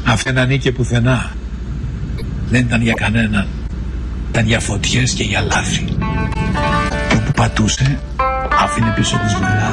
Αυτή δεν ανήκε πουθενά. Δεν ήταν για κανέναν. Ήταν για φωτιές και για λάθη. Και όπου πατούσε άφηνε πίσω της δουλειά.